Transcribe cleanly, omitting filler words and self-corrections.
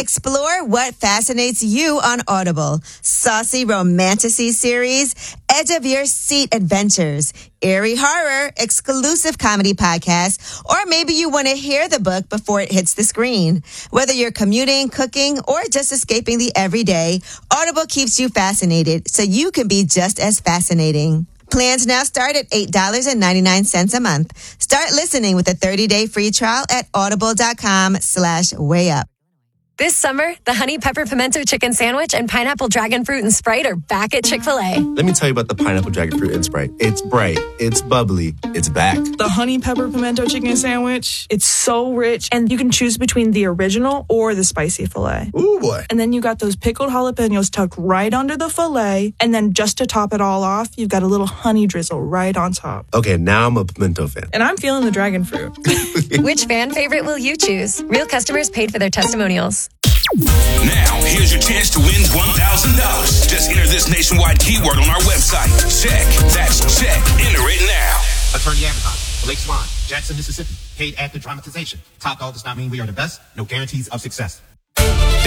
Explore what fascinates you on Audible. Saucy romantasy series, edge of your seat adventures, eerie horror, exclusive comedy podcasts, or maybe you want to hear the book before it hits the screen. Whether you're commuting, cooking, or just escaping the everyday, Audible keeps you fascinated so you can be just as fascinating. Plans now start at $8.99 a month. Start listening with a 30-day free trial at audible.com/wayup. This summer, the Honey Pepper Pimento Chicken Sandwich and Pineapple Dragon Fruit and Sprite are back at Chick-fil-A. Let me tell you about the Pineapple Dragon Fruit and Sprite. It's bright, it's bubbly, it's back. The Honey Pepper Pimento Chicken Sandwich, it's so rich, and you can choose between the original or the spicy filet. Ooh, boy. And then you got those pickled jalapenos tucked right under the filet, and then just to top it all off, you've got a little honey drizzle right on top. Okay, now I'm a pimento fan. And I'm feeling the dragon fruit. Which fan favorite will you choose? Real customers paid for their testimonials. Now, here's your chance to win $1,000. Just enter this nationwide keyword on our website. Check. That's check. Enter it now. Attorney advertising. Blake Swan, Jackson, Mississippi. Paid actor dramatization. Top dog does not mean we are the best. No guarantees of success.